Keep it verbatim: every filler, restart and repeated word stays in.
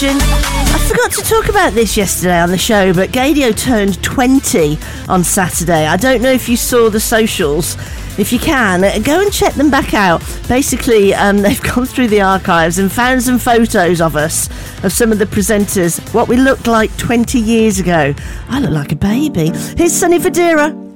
I forgot to talk about this yesterday on the show, but Gaydio turned twenty on Saturday. I don't know if you saw the socials. If you can, go and check them back out. Basically, um, they've gone through the archives and found some photos of us, of some of the presenters, what we looked like twenty years ago. I look like a baby. Here's Sonny Fodera.